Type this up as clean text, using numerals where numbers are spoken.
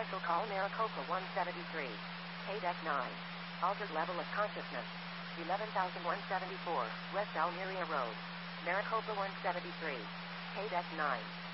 Potential call Maricopa 173. KDEC 9. Altered level of consciousness. 11,174, West Almeria Road. Maricopa 173. KDEC 9.